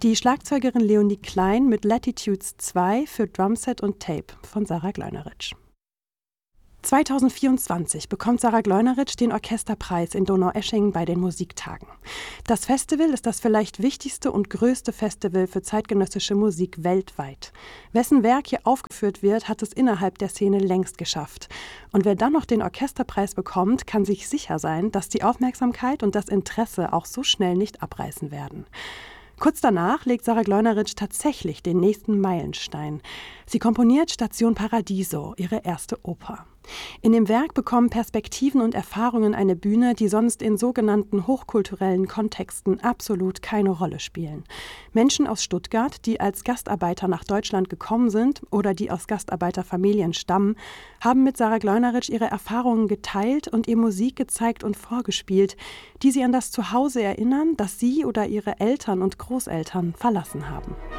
Die Schlagzeugerin Leonie Klein mit Latitudes 2 für Drumset und Tape von Sarah Gleunerich. 2024 bekommt Sarah Gleunerich den Orchesterpreis in Donaueschingen bei den Musiktagen. Das Festival ist das vielleicht wichtigste und größte Festival für zeitgenössische Musik weltweit. Wessen Werk hier aufgeführt wird, hat es innerhalb der Szene längst geschafft. Und wer dann noch den Orchesterpreis bekommt, kann sich sicher sein, dass die Aufmerksamkeit und das Interesse auch so schnell nicht abreißen werden. Kurz danach legt Sarah Gleunerich tatsächlich den nächsten Meilenstein. Sie komponiert Station Paradiso, ihre erste Oper. In dem Werk bekommen Perspektiven und Erfahrungen eine Bühne, die sonst in sogenannten hochkulturellen Kontexten absolut keine Rolle spielen. Menschen aus Stuttgart, die als Gastarbeiter nach Deutschland gekommen sind oder die aus Gastarbeiterfamilien stammen, haben mit Sarah Gleunerich ihre Erfahrungen geteilt und ihr Musik gezeigt und vorgespielt, die sie an das Zuhause erinnern, das sie oder ihre Eltern und Großeltern verlassen haben.